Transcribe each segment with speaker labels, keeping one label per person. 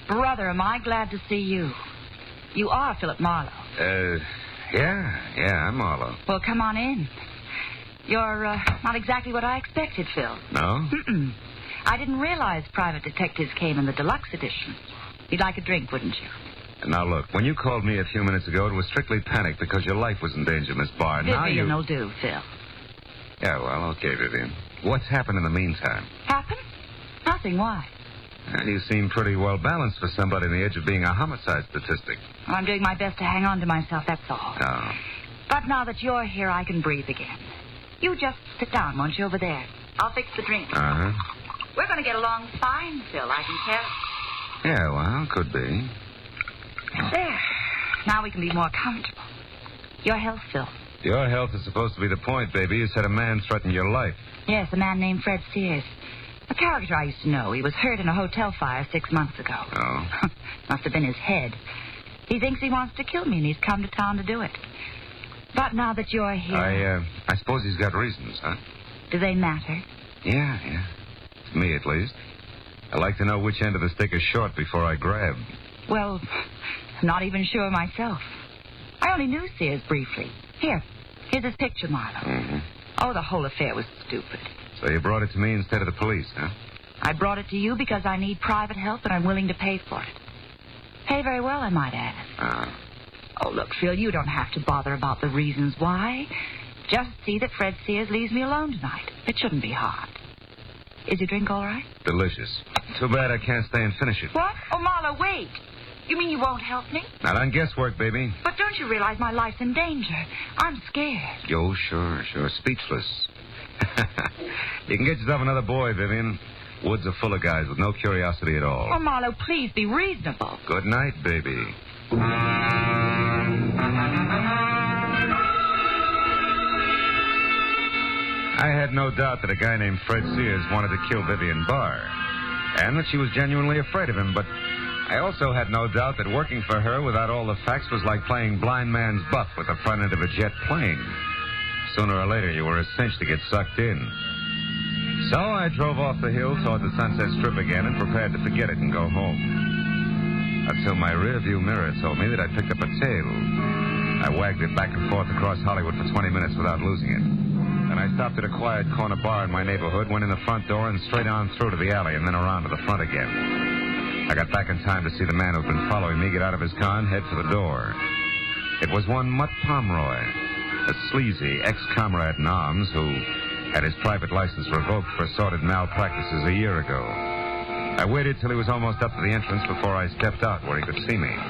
Speaker 1: Brother, am I glad to see you. You are Philip Marlowe.
Speaker 2: Yeah, I'm Marlowe.
Speaker 1: Well, come on in. You're not exactly what I expected, Phil.
Speaker 2: No?
Speaker 1: Mm-mm. I didn't realize Private Detectives came in the deluxe edition. You'd like a drink, wouldn't you?
Speaker 2: Now, look, when you called me a few minutes ago, it was strictly panic because your life was in danger, Miss Barr.
Speaker 1: Vivian will do, Phil.
Speaker 2: Yeah, well, okay, Vivian. What's happened in the meantime?
Speaker 1: Happened? Nothing. Why?
Speaker 2: And you seem pretty well balanced for somebody on the edge of being a homicide statistic.
Speaker 1: Well, I'm doing my best to hang on to myself, that's all.
Speaker 2: Oh.
Speaker 1: But now that you're here, I can breathe again. You just sit down, won't you, over there? I'll fix the drink.
Speaker 2: Uh-huh.
Speaker 1: We're going to get along fine, Phil, I can tell.
Speaker 2: Yeah, well, could be.
Speaker 1: There. Now we can be more comfortable. Your health, Phil.
Speaker 2: Your health is supposed to be the point, baby. You said a man threatened your life.
Speaker 1: Yes, a man named Fred Sears. A character I used to know. He was hurt in a hotel fire 6 months ago.
Speaker 2: Oh?
Speaker 1: Must have been his head. He thinks he wants to kill me, and he's come to town to do it. But now that you're here...
Speaker 2: I suppose he's got reasons, huh?
Speaker 1: Do they matter?
Speaker 2: Yeah. To me, at least. I like to know which end of the stick is short before I grab.
Speaker 1: Well, I'm not even sure myself. I only knew Sears briefly. Here's his picture, Marlowe.
Speaker 2: Mm-hmm.
Speaker 1: Oh, the whole affair was stupid.
Speaker 2: So you brought it to me instead of the police, huh?
Speaker 1: I brought it to you because I need private help and I'm willing to pay for it. Pay very well, I might add. Oh, look, Phil, you don't have to bother about the reasons why. Just see that Fred Sears leaves me alone tonight. It shouldn't be hard. Is your drink all right?
Speaker 2: Delicious. Too bad I can't stay and finish it.
Speaker 1: What? Oh, Marlowe, wait. You mean you won't help me?
Speaker 2: Not on guesswork, baby.
Speaker 1: But don't you realize my life's in danger? I'm scared.
Speaker 2: Oh, sure. Speechless. You can get yourself another boy, Vivian. Woods are full of guys with no curiosity at all.
Speaker 1: Oh, Marlowe, please be reasonable.
Speaker 2: Good night, baby. I had no doubt that a guy named Fred Sears wanted to kill Vivian Barr, and that she was genuinely afraid of him, but I also had no doubt that working for her without all the facts was like playing blind man's buff with the front end of a jet plane. Sooner or later, you were a cinch to get sucked in. So I drove off the hill toward the Sunset Strip again and prepared to forget it and go home. Until my rearview mirror told me that I picked up a tail. I wagged it back and forth across Hollywood for 20 minutes without losing it. Then I stopped at a quiet corner bar in my neighborhood, went in the front door, and straight on through to the alley, and then around to the front again. I got back in time to see the man who'd been following me get out of his car and head for the door. It was one Mutt Pomeroy, a sleazy ex-comrade in arms who had his private license revoked for sordid malpractices a year ago. I waited till he was almost up to the entrance before I stepped out where he could see me.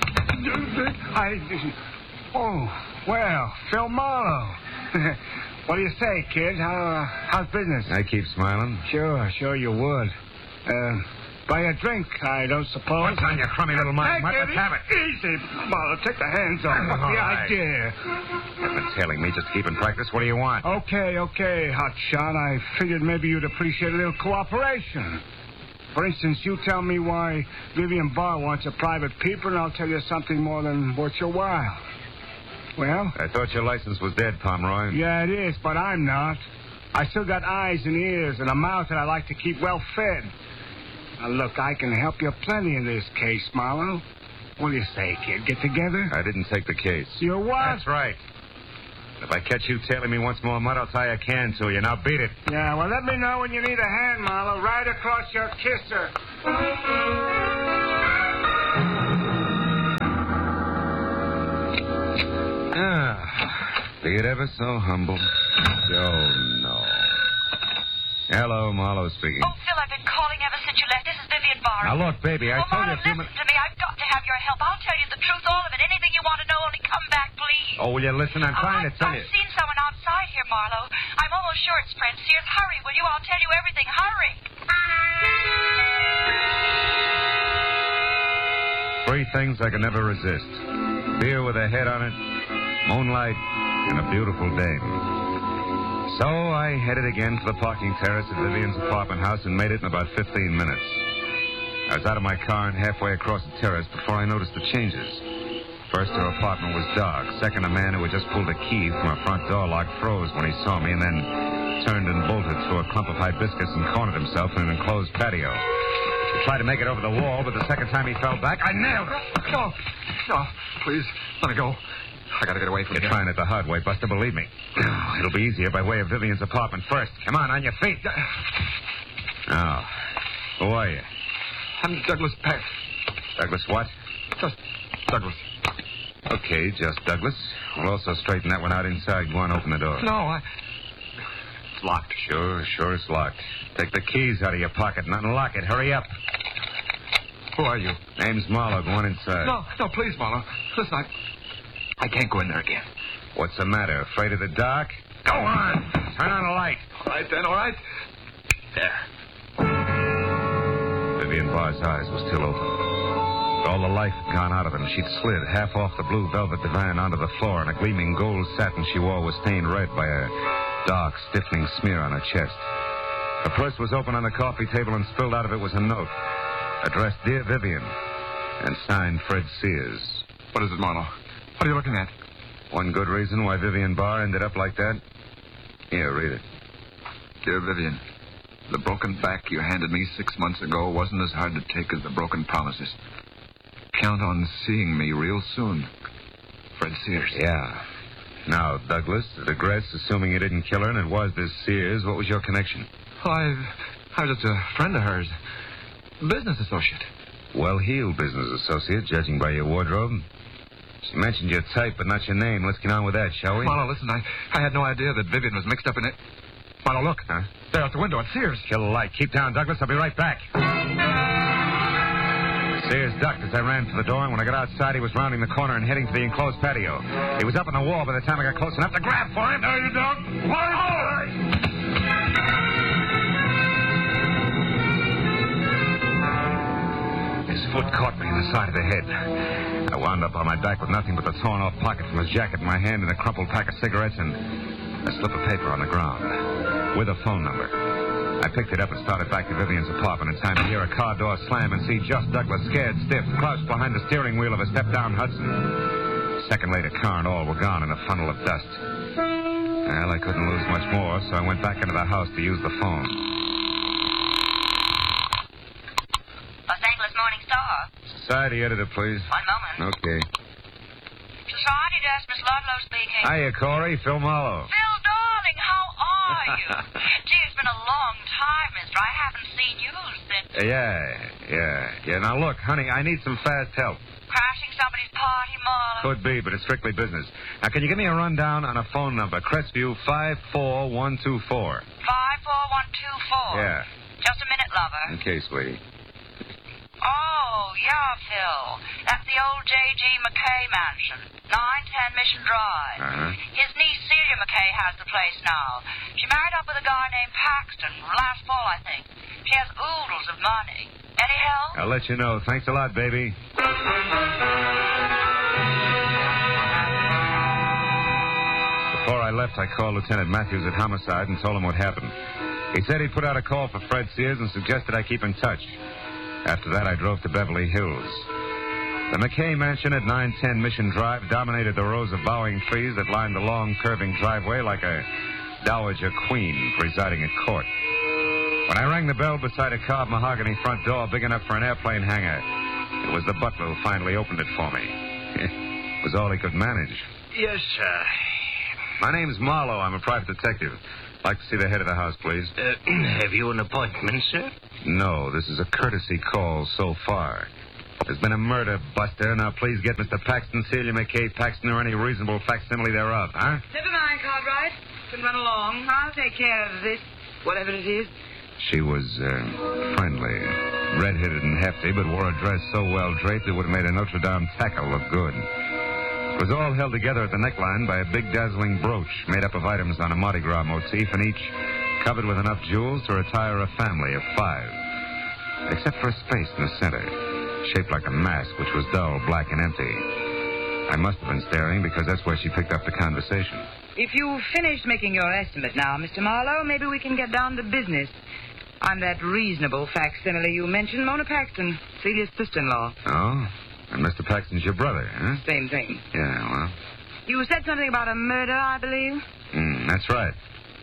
Speaker 3: Well, Phil Marlowe. What do you say, kid? How's business?
Speaker 2: I keep smiling.
Speaker 3: Sure you would. Buy a drink, I don't suppose.
Speaker 2: What's on your crummy little mind?
Speaker 3: Hey,
Speaker 2: Let's have it.
Speaker 3: Easy, Marlowe. Take the hands off. What's the idea?
Speaker 2: You've been tailing me just to keep in practice. What do you want?
Speaker 3: Okay, hotshot. I figured maybe you'd appreciate a little cooperation. For instance, you tell me why Vivian Barr wants a private peeper, and I'll tell you something more than worth your while. Well?
Speaker 2: I thought your license was dead, Pomeroy.
Speaker 3: Yeah, it is, but I'm not. I still got eyes and ears and a mouth that I like to keep well fed. Now, look, I can help you plenty in this case, Marlowe. What do you say, kid? Get together?
Speaker 2: I didn't take the case.
Speaker 3: You what?
Speaker 2: That's right. If I catch you tailing me once more, Mud, I'll tie a can to you. Now beat it.
Speaker 3: Yeah, well, let me know when you need a hand, Marlowe. Right across your kisser.
Speaker 2: Be it ever so humble. Oh, no. Hello, Marlowe speaking.
Speaker 1: Oh, Phil, I've been calling ever since you left. This is Vivian Barr.
Speaker 2: Now, look, baby, I told you a few
Speaker 1: minutes. Listen to me. I've got to have your help. I'll tell you the truth, all of it. Anything you want to know, only come back, please.
Speaker 2: Oh, will you listen? I'm trying to tell you.
Speaker 1: I've seen someone outside here, Marlowe. I'm almost sure it's Fred Sears. Hurry, will you? I'll tell you everything. Hurry.
Speaker 2: 3 things I could never resist. Beer with a head on it, moonlight, and a beautiful dame. So I headed again for the parking terrace at Vivian's apartment house and made it in about 15 minutes. I was out of my car and halfway across the terrace before I noticed the changes. First, her apartment was dark. Second, a man who had just pulled a key from a front door lock froze when he saw me and then turned and bolted through a clump of hibiscus and cornered himself in an enclosed patio. He tried to make it over the wall, but the second time he fell back, I nailed it.
Speaker 4: No, please, let me go. I gotta get away from here.
Speaker 2: You're trying it the hard way, Buster, believe me. It'll be easier by way of Vivian's apartment first. Come on your feet. Now, who are you?
Speaker 4: I'm Douglas Peck.
Speaker 2: Douglas what?
Speaker 4: Just Douglas.
Speaker 2: Okay, just Douglas. We'll also straighten that one out inside. Go on, open the door.
Speaker 4: No, it's locked.
Speaker 2: Sure, it's locked. Take the keys out of your pocket and unlock it. Hurry up.
Speaker 4: Who are you?
Speaker 2: Name's Marlowe. Go on inside.
Speaker 4: No, please, Marlowe. Listen, I can't go in there again.
Speaker 2: What's the matter? Afraid of the dark? Go on. Turn on a light.
Speaker 4: All right, then, all right. There.
Speaker 2: Vivian Barr's eyes were still open. All the life had gone out of them. She'd slid half off the blue velvet divan onto the floor, and a gleaming gold satin she wore was stained red by a dark, stiffening smear on her chest. Her purse was open on the coffee table, and spilled out of it was a note addressed Dear Vivian and signed Fred Sears.
Speaker 4: What is it, Marlowe? What are you looking at?
Speaker 2: One good reason why Vivian Barr ended up like that? Here, read it.
Speaker 4: Dear Vivian, the broken back you handed me 6 months ago wasn't as hard to take as the broken promises. Count on seeing me real soon. Fred Sears.
Speaker 2: Yeah. Now, Douglas, at address, assuming you didn't kill her and it was this Sears, what was your connection?
Speaker 4: Oh, I was just a friend of hers. Business associate.
Speaker 2: Well-heeled business associate, judging by your wardrobe. She mentioned your type, but not your name. Let's get on with that, shall we?
Speaker 4: Marlowe, listen, I had no idea that Vivian was mixed up in it. Marlowe, look.
Speaker 2: Huh?
Speaker 4: There out the window at Sears.
Speaker 2: Kill the light. Keep down, Douglas. I'll be right back. Sears ducked as I ran for the door, and when I got outside, he was rounding the corner and heading to the enclosed patio. He was up on the wall by the time I got close enough to grab for him. No, you don't. His foot caught me in the side of the head. I wound up on my back with nothing but the torn-off pocket from his jacket in my hand and a crumpled pack of cigarettes and a slip of paper on the ground with a phone number. I picked it up and started back to Vivian's apartment in time to hear a car door slam and see just Douglas, scared stiff, crouched behind the steering wheel of a step-down Hudson. A second later, car and all were gone in a funnel of dust. Well, I couldn't lose much more, so I went back into the house to use the phone.
Speaker 1: Los Angeles Morning Star.
Speaker 2: Society editor, please.
Speaker 1: One moment.
Speaker 2: Okay.
Speaker 1: Society desk, Miss Ludlow speaking.
Speaker 2: Hiya, Corey. Phil Marlowe.
Speaker 1: Phil, darling, how are you? Gee, it's been a long time, mister. I haven't seen you since...
Speaker 2: Yeah. Now, look, honey, I need some fast help.
Speaker 1: Crashing somebody's party, Marlowe?
Speaker 2: Could be, but it's strictly business. Now, can you give me a rundown on a phone number? Crestview 54124.
Speaker 1: 54124?
Speaker 2: Yeah.
Speaker 1: Just a minute, lover.
Speaker 2: Okay, sweetie.
Speaker 1: Oh, yeah, Phil. That's the old J.G. McKay mansion. 910 Mission Drive.
Speaker 2: Uh-huh.
Speaker 1: His niece Celia McKay has the place now. She married up with a guy named Paxton last fall, I think. She has oodles of money. Any help?
Speaker 2: I'll let you know. Thanks a lot, baby. Before I left, I called Lieutenant Matthews at Homicide and told him what happened. He said he'd put out a call for Fred Sears and suggested I keep in touch. After that, I drove to Beverly Hills. The McKay Mansion at 910 Mission Drive dominated the rows of bowing trees that lined the long, curving driveway like a dowager queen presiding at court. When I rang the bell beside a carved mahogany front door big enough for an airplane hangar, it was the butler who finally opened it for me. It was all he could manage.
Speaker 5: Yes, sir.
Speaker 2: My name's Marlowe. I'm a private detective. Like to see the head of the house, please.
Speaker 5: Have you an appointment, sir?
Speaker 2: No, this is a courtesy call so far. There's been a murder, Buster. Now, please get Mr. Paxton, Celia McKay Paxton, or any reasonable facsimile thereof, huh?
Speaker 1: Never mind, Cartwright. Can run along. I'll take care of this, whatever it is.
Speaker 2: She was friendly, red-headed and hefty, but wore a dress so well draped it would have made a Notre Dame tackle look good. It was all held together at the neckline by a big dazzling brooch made up of items on a Mardi Gras motif, and each covered with enough jewels to retire a family of 5. Except for a space in the center, shaped like a mask, which was dull, black, and empty. I must have been staring because that's where she picked up the conversation.
Speaker 1: If you've finished making your estimate now, Mr. Marlowe, maybe we can get down to business. I'm that reasonable facsimile you mentioned, Mona Paxton, Celia's sister-in-law.
Speaker 2: Oh? And Mr. Paxton's your brother, huh?
Speaker 1: Same thing.
Speaker 2: Yeah, well...
Speaker 1: You said something about a murder, I believe?
Speaker 2: That's right.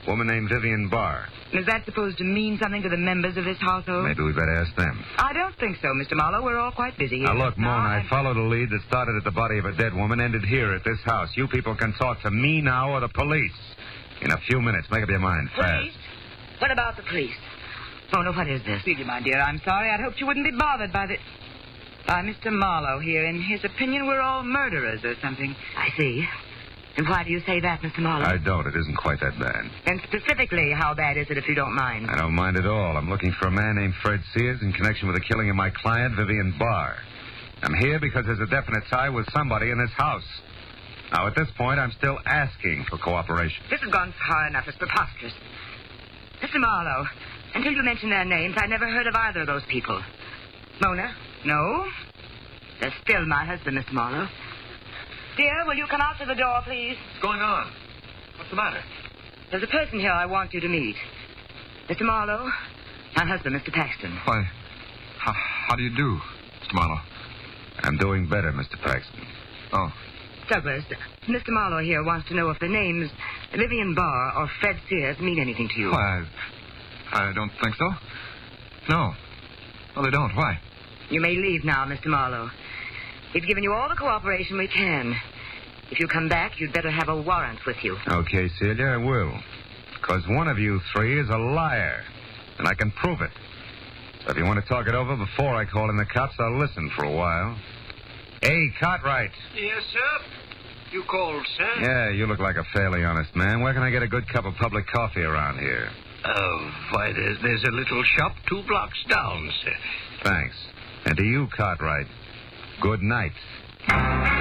Speaker 2: Woman named Vivian Barr.
Speaker 1: Is that supposed to mean something to the members of this household?
Speaker 2: Maybe we better ask them.
Speaker 1: I don't think so, Mr. Marlowe. We're all quite busy here.
Speaker 2: Now, look, Mona, I followed a lead that started at the body of a dead woman, ended here at this house. You people can talk to me now or the police. In a few minutes. Make up your mind fast.
Speaker 1: Police? What about the police? Mona, what is this? Really, my dear, I'm sorry. I'd hoped you wouldn't be bothered by Mr. Marlowe here. In his opinion, we're all murderers or something. I see. And why do you say that, Mr. Marlowe?
Speaker 2: I don't. It isn't quite that bad.
Speaker 1: And specifically, how bad is it, if you don't mind?
Speaker 2: I don't mind at all. I'm looking for a man named Fred Sears in connection with the killing of my client, Vivian Barr. I'm here because there's a definite tie with somebody in this house. Now, at this point, I'm still asking for cooperation.
Speaker 1: This has gone far enough. It's preposterous. Mr. Marlowe, until you mentioned their names, I never heard of either of those people. Mona? No? They're still my husband, Mr. Marlowe. Dear, will you come out to the door, please?
Speaker 4: What's going on? What's the matter?
Speaker 1: There's a person here I want you to meet. Mr. Marlowe, my husband, Mr. Paxton.
Speaker 4: Why, how do you do, Mr. Marlowe?
Speaker 2: I'm doing better, Mr. Paxton.
Speaker 4: Oh.
Speaker 1: Douglas, Mr. Marlowe here wants to know if the names Vivian Barr or Fred Sears mean anything to you.
Speaker 4: Why, I don't think so. No. No, they don't. Why?
Speaker 1: You may leave now, Mr. Marlowe. We've given you all the cooperation we can. If you come back, you'd better have a warrant with you.
Speaker 2: Okay, Celia, I will. Because one of you three is a liar. And I can prove it. So if you want to talk it over before I call in the cops, I'll listen for a while. Hey, Cartwright.
Speaker 5: Yes, sir. You called, sir?
Speaker 2: Yeah, you look like a fairly honest man. Where can I get a good cup of public coffee around here?
Speaker 5: Oh, why, there's a little shop 2 blocks down, sir.
Speaker 2: Thanks. And to you, Cartwright, good night.